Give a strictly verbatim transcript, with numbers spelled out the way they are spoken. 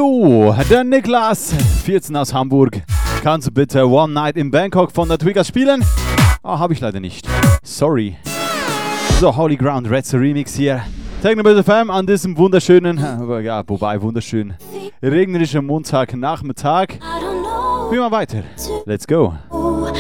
So, der Niklas, vierzehn aus Hamburg. Kannst du bitte One Night in Bangkok von der Twiggers spielen? Ah, habe ich leider nicht. Sorry. So, Holy Ground, Red's Remix hier. Techno F M an diesem wunderschönen, ja, wobei wunderschön, regnerischen Montagnachmittag. Wie mal weiter. Let's go.